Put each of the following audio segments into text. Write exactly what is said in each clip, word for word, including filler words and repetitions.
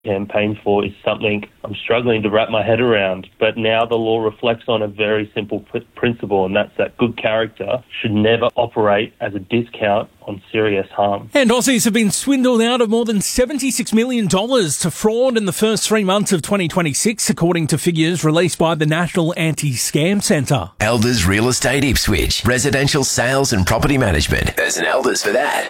campaign for is something I'm struggling to wrap my head around, but now the law reflects on a very simple p- principle, and that's that good character should never operate as a discount on serious harm. And Aussies have been swindled out of more than seventy-six million dollars to fraud in the first three months of twenty twenty-six, according to figures released by the National Anti-Scam Centre. Elders Real Estate Ipswich. Residential sales and property management. There's an Elders for that.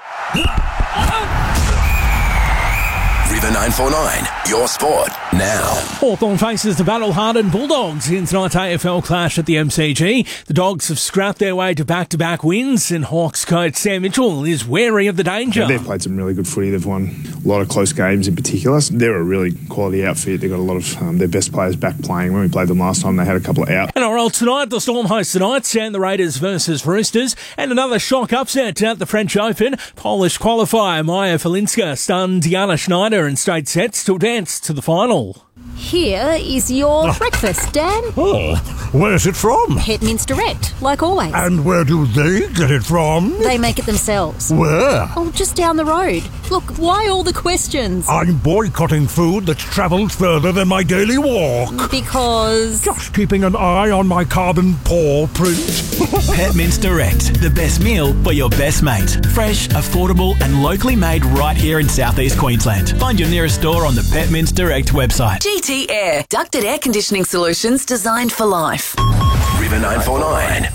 River nine four nine, your sport now. Hawthorn faces the battle-hardened Bulldogs in tonight's A F L clash at the M C G. The Dogs have scrapped their way to back-to-back wins, and Hawks coach Sam Mitchell is wary of the danger. Yeah, they've played some really good footy. They've won a lot of close games in particular. They're a really quality outfit. They've got a lot of um, their best players back playing. When we played them last time, they had a couple of out. N R L tonight, the Storm host the Knights and the Raiders versus Roosters. And another shock upset at the French Open. Polish qualifier Maya Falinska stunned Diana Schneider in straight sets to advance to the final. Here is your oh. breakfast, Dan. Oh, where's it from? Hetman's Direct, like always. And where do they get it from? They make it themselves. Where? Oh, just down the road. Look, why all the questions? I'm boycotting food that's travelled further than my daily walk. Because? Just keeping an eye on my carbon paw print. Hetman's Direct, the best meal for your best mate. Fresh, affordable and locally made right here in southeast Queensland. Find your nearest store on the Hetman's Direct website. G T Air, ducted air conditioning solutions designed for life. River nine four nine.